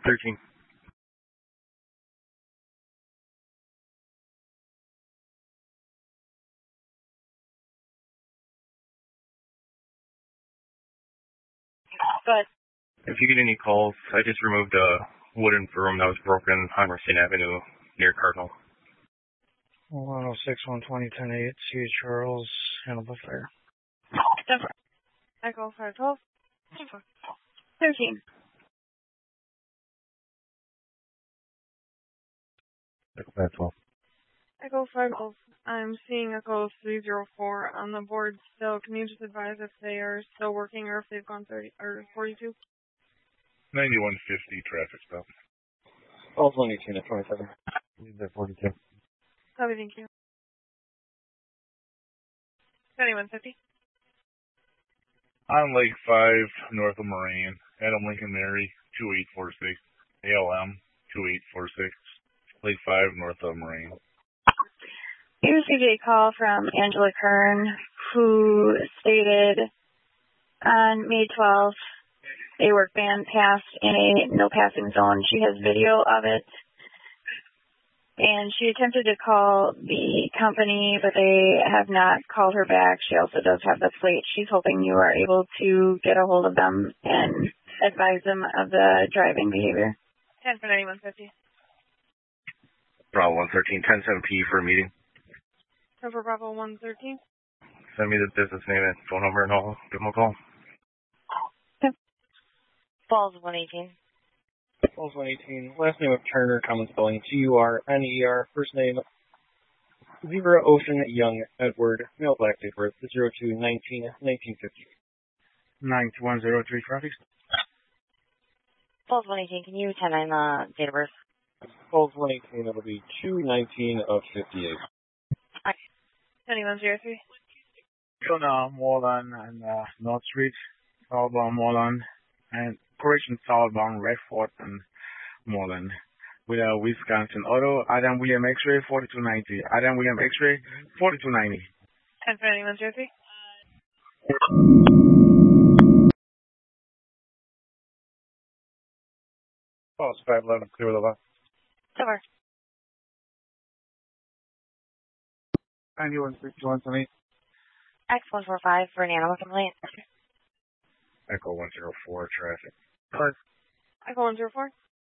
13. But if you get any calls, I just removed a wooden broom that was broken on Racine Avenue near Cardinal. 106, 120, 10-8, C. Charles, handle the fire. Echo 512, 13. Echo 512. Echo 512. I'm seeing Echo 304 on the board still. Can you just advise if they are still working or if they've gone 30 or 42? 9150 traffic stop. Calls 118 at 27. Leave at 42. Copy, thank you. 2150. On Lake 5, north of Moraine. Adam Lincoln Mary, 2846. ALM, 2846. Lake 5, north of Moraine. We received a call from Angela Kern, who stated on May 12th, a work ban passed in a no passing zone. She has video of it, and she attempted to call the company, but they have not called her back. She also does have the plate. She's hoping you are able to get a hold of them and advise them of the driving behavior. 10 for 9150. Bravo 113, 10-7P for a meeting. For Bravo 113. Send me the business name and phone number and I'll give them a call. Falls 118. Falls 118. Last name of Turner, common spelling Turner. First name Zebra Ocean Young Edward. Male, black, date of birth 02/19/1950. 9103 traffic. Falls 118. Can you 10-9 the date of birth? Falls 118. That'll be 2/19/58. 2103. Moreland and North Street, southbound Moreland, and correction southbound Redford and Moreland. With a Wisconsin Auto, Adam William X-ray 4290. Adam William X-ray 4290. 10 for 2103. Falls 511, clear the left. Cover. 9161 X145 for an animal complaint. Echo 104, traffic. Echo 104.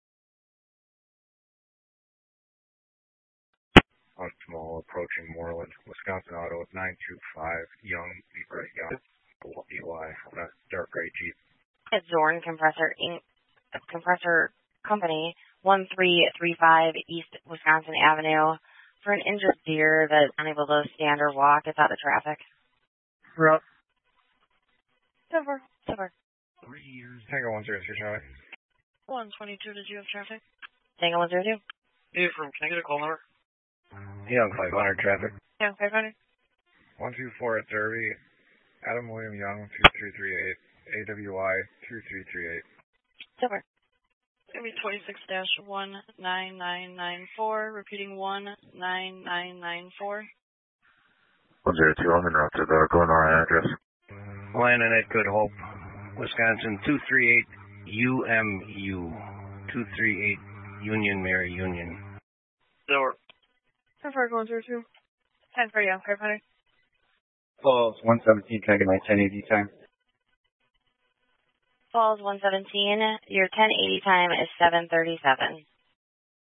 Small approaching Moreland, Wisconsin Auto 925, Young, Zebra, Young, EY, on a dark gray Jeep. It's Zorn Compressor Inc. Compressor Company, 1335 East Wisconsin Avenue, for an injured deer that's unable to stand or walk. It's out of traffic. Route. Cover. 3 years. Tango 103, traffic. 122, did you have traffic? Tango 102. Hey, can I get a call number? Young 500, traffic. Yeah, 500. 124 at Derby, Adam William Young 2338, AWI 2338. Cover. It's going to be 26-19994, repeating 19994. 102, I'm en route to the Glenora address. Landon at Good Hope, Wisconsin 238 UMU 238 Union Mary Union. Door. Cover going through 2. 10 for you, 500. Falls 117, can I get my 1080 time? Falls 117, your 1080 time is 7:37.